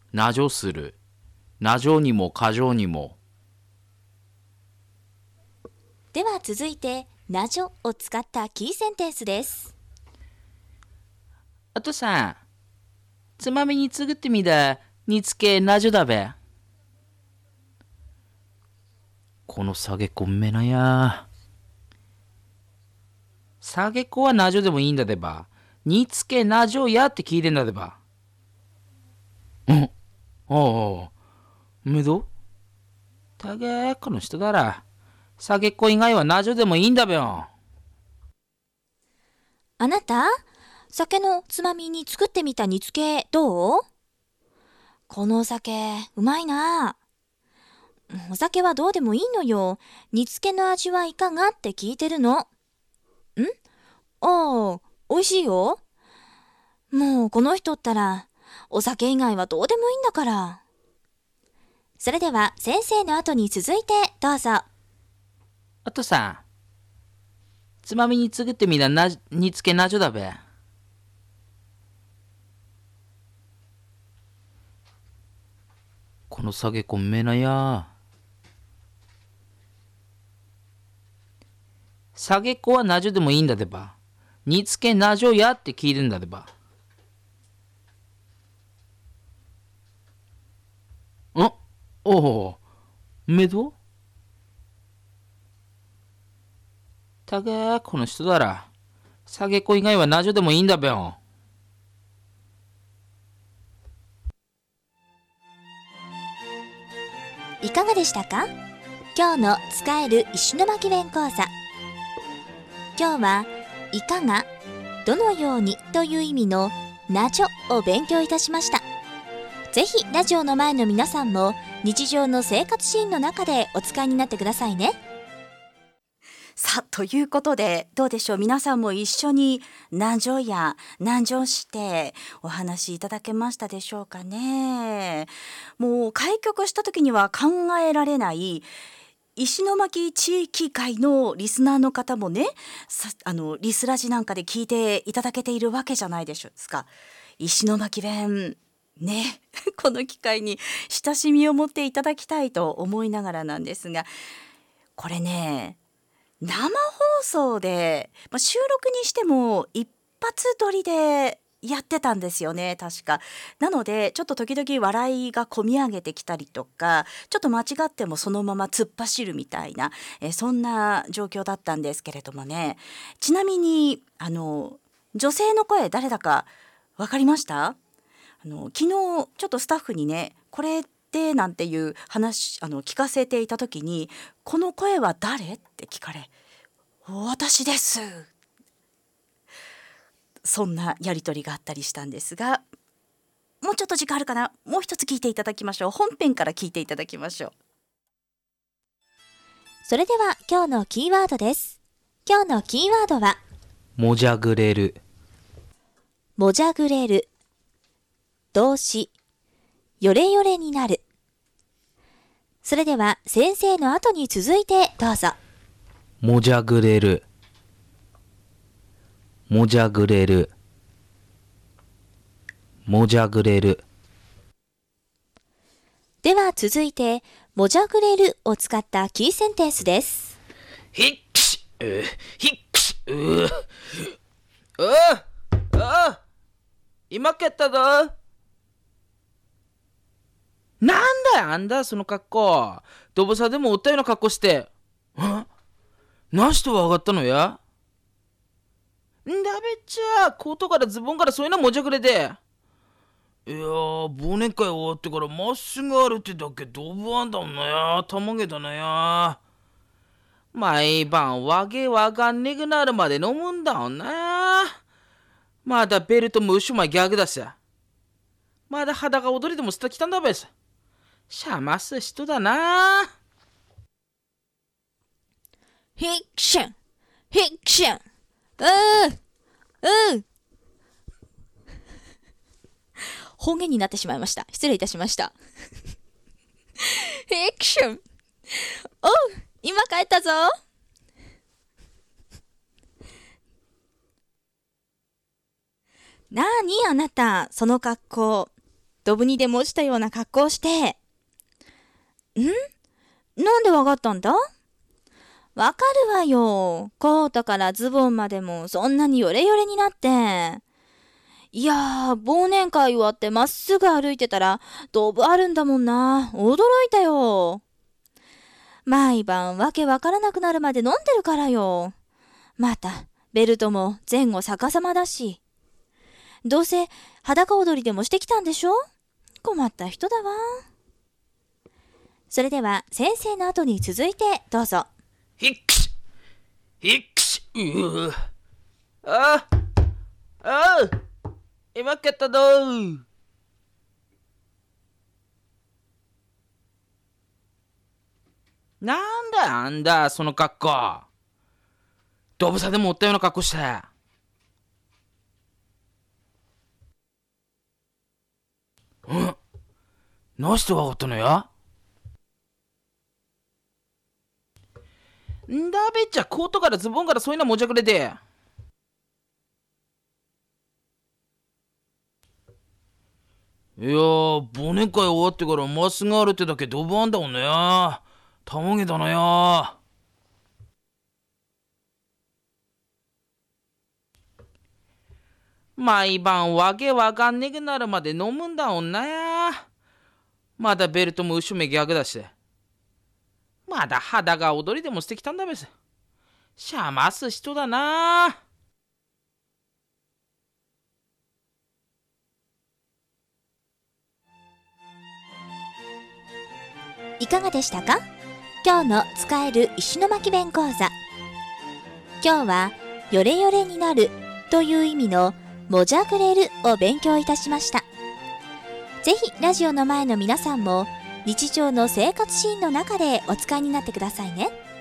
なじょする。なじょにも過剰にも。 では続いて、なじょを使ったキーセンテンスです。 あとさ、つまみに作ってみた煮付けなじょだべ。この下げこめなや。下げこはなじょでもいいんだでば。煮付けなじょやって聞いてんだでば。おう、めどたげこの人だら。下げっこ以外はなじょでもいいんだべよ。 あなた、酒のつまみに作ってみた煮付けどう？このお酒、うまいな。お酒はどうでもいいのよ。煮付けの味はいかがって聞いてるの。ああ、美味しいよ。もうこの人ったら、お酒以外はどうでもいいんだから。それでは先生の後に続いてどうぞ。 あとさ、つまみに作ってみた煮付けなじょだべ。この下げこめなや。下げっこはなじょでもいいんだでば。煮付けなじょやって聞いてんだでば。おう、めどたげこの人だら。下げっこ以外はなじょでもいいんだべよ。 いかがでしたか？今日の使える石巻弁講座。今日はいかが、どのようにという意味のなじょを勉強いたしました。ぜひラジオの前の皆さんも日常の生活シーンの中でお使いになってくださいね。 さあ、ということで、どうでしょう、皆さんも一緒に南城や南城してお話しいただけましたでしょうかね。もう開局した時には考えられない石巻地域会のリスナーの方もね、リスラジなんかで聞いていただけているわけじゃないでしょうか。石巻弁ねこの機会に親しみを持っていただきたいと思いながらなんですが、これね、生放送で、収録にしても一発撮りでやってたんですよね、確か。なのでちょっと時々笑いがこみ上げてきたりとか、ちょっと間違ってもそのまま突っ走るみたいな、そんな状況だったんですけれどもね。ちなみに女性の声誰だか分かりました？昨日ちょっとスタッフにね、これってなんていう話聞かせていた時に、この声は誰って聞かれ、私です、そんなやり取りがあったりしたんですが、もうちょっと時間あるかな。もう一つ聞いていただきましょう。本編から聞いていただきましょう。 それでは今日のキーワードです。今日のキーワードはもじゃぐれる。 もじゃぐれる、動詞、よれよれになる。それでは先生の後に続いてどうぞ。 もじゃぐれる。もじゃぐれる。もじゃぐれる。 では続いて、もじゃぐれるを使ったキーセンテンスです。 ひっくし、ひっくし、今蹴ったぞ。なんだよ、あんだ、その格好。ドボサでもおったような格好して。なしとは上がったのや？んだべっちゃ、コートからズボンからそういうのもじゃくれて。いやー、忘年会終わってからまっすぐ歩いてたけど、ドブあんだもんなや。たまげだなや。毎晩わけわかんねくなるまで飲むんだもんな。まだベルトも後ろまギャグだし。まだ裸踊りでもしてきたんだべさ。シャマす人だな。 フィクション、フィクション。方言になってしまいました。失礼いたしました。フィクション。おう、今帰ったぞ。なあにあなた、その格好。 ドブにでも落ちたような格好をして。なんでわかったんだ？わかるわよ。コートからズボンまでもそんなにヨレヨレになって。いやー、忘年会終わってまっすぐ歩いてたら、ドブあるんだもんな。驚いたよ。毎晩わけわからなくなるまで飲んでるからよ。また、ベルトも前後逆さまだし。どうせ裸踊りでもしてきたんでしょ？困った人だわ。それでは先生の後に続いてどうぞ。 ひっくしひっくしああ今けったどなんだあんだその格好。ドブさでもおったような格好して。なしてわかったのや？んだべっちゃコートからズボンからそういうのもじゃくれて。いやー、忘年会終わってからまっすぐ歩ってだけドブあんだもんねや。たまげだなや。毎晩わけわかんねくなるまで飲むんだもんなや。まだベルトも後ろ目逆だして。まだ肌が踊りでもしてきたんだべす。しゃます人だな。 いかがでしたか？今日の使える石巻弁講座。今日はヨレヨレになるという意味のもじゃくれるを勉強いたしました。ぜひラジオの前の皆さんも日常の生活シーンの中でお使いになってくださいね。